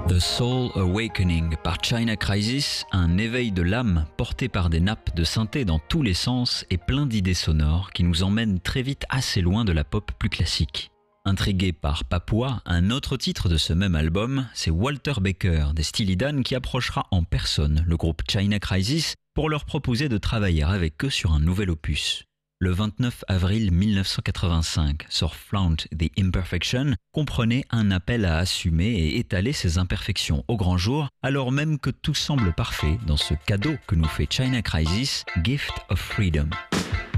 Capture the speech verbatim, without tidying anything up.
The Soul Awakening par China Crisis, un éveil de l'âme porté par des nappes de synthé dans tous les sens et plein d'idées sonores qui nous emmènent très vite assez loin de la pop plus classique. Intrigué par Papua, un autre titre de ce même album, c'est Walter Baker des Steely Dan qui approchera en personne le groupe China Crisis pour leur proposer de travailler avec eux sur un nouvel opus. Le vingt-neuf avril mille neuf cent quatre-vingt-cinq sort Flaunt the Imperfection, comprenait un appel à assumer et étaler ses imperfections au grand jour, alors même que tout semble parfait dans ce cadeau que nous fait China Crisis, Gift of Freedom.